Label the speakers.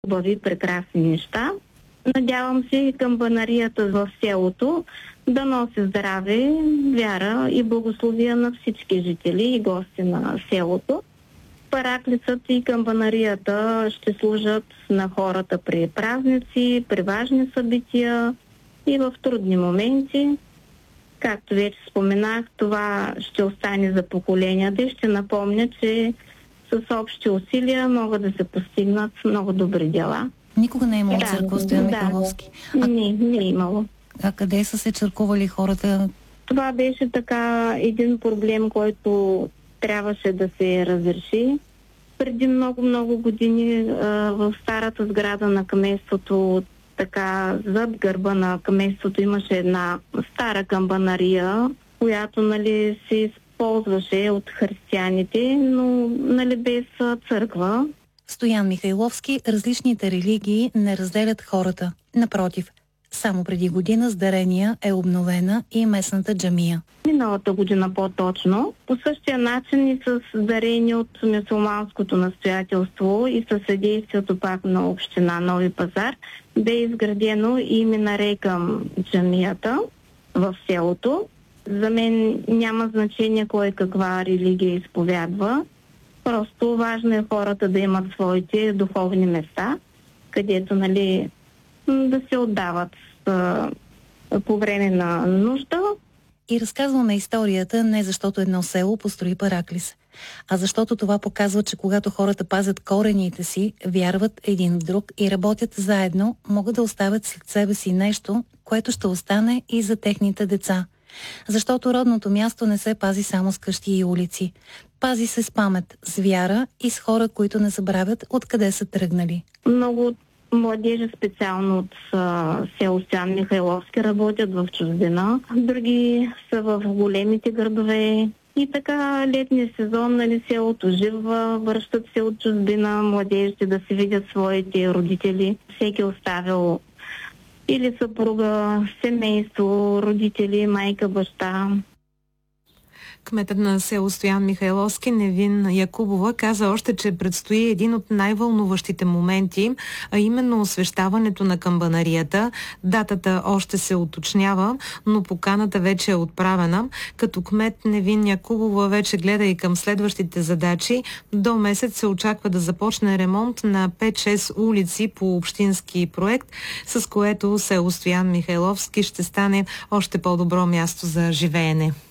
Speaker 1: хубави, прекрасни неща. Надявам се и камбанарията в селото да носи здраве, вяра и благословия на всички жители и гости на селото. Параклисът и камбанарията ще служат на хората при празници, при важни събития и в трудни моменти. Както вече споменах, това ще остане за поколенията и ще напомня, че с общи усилия могат да се постигнат много добри дела.
Speaker 2: Никога не е имало църква Стоян Михайловски.
Speaker 1: Не е имало.
Speaker 2: А къде са се черкували хората?
Speaker 1: Това беше така един проблем, който трябваше да се разреши. Преди много години в старата сграда на кметството, така зад гърба на кметството имаше една стара камбанария, която се използваше от християните, но без църква.
Speaker 2: Стоян Михайловски, различните религии не разделят хората. Напротив, само преди година с дарения е обновена и местната джамия.
Speaker 1: Миналата година по-точно. По същия начин и с дарения от мюсюлманското настоятелство и със съдействието пак на община Нови пазар бе изградено и минаре към джамията в селото. За мен няма значение кой каква религия изповядва. Просто важно е хората да имат своите духовни места, където да се отдават по време на нужда.
Speaker 2: И разказваме историята не защото едно село построи параклис, а защото това показва, че когато хората пазят корените си, вярват един в друг и работят заедно, могат да оставят след себе си нещо, което ще остане и за техните деца. Защото родното място не се пази само с къщи и улици. Пази се с памет, с вяра и с хора, които не забравят откъде са тръгнали.
Speaker 1: Много младежи специално от село Стоян Михайловски работят в чужбина. Други са в големите градове. И така летния сезон селото живва, връщат се от чужбина младежите да се видят своите родители. Всеки оставил или съпруга, семейство, родители, майка, баща.
Speaker 3: Кметът на село Стоян Михайловски Невин Якубова каза още, че предстои един от най-вълнуващите моменти, а именно освещаването на камбанарията. Датата още се уточнява, но поканата вече е отправена. Като кмет Невин Якубова вече гледа и към следващите задачи. До месец се очаква да започне ремонт на 5-6 улици по общински проект, с което село Стоян Михайловски ще стане още по-добро място за живеене.